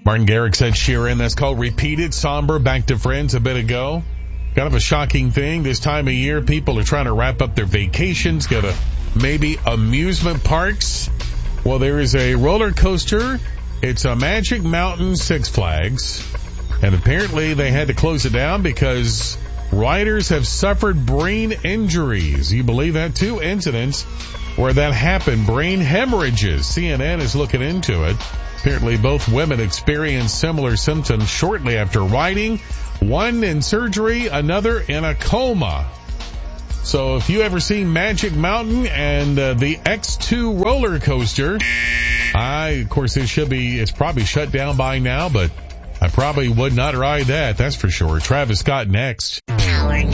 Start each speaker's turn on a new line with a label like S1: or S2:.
S1: Martin Garrix said Sheeran. That's called Repeated, Somber, Back to Friends a bit ago. Kind of a shocking thing. This time of year, people are trying to wrap up their vacations, go to maybe amusement parks. Well, there is a roller coaster. It's a Magic Mountain Six Flags. And apparently they had to close it down because riders have suffered brain injuries. You believe that? 2 incidents where that happened. Brain hemorrhages. CNN is looking into it. Apparently both women experienced similar symptoms shortly after riding. One in surgery, another in a coma. So if you ever seen Magic Mountain and the X2 roller coaster, of course it's probably shut down by now, but I probably would not ride that, that's for sure. Travis Scott next.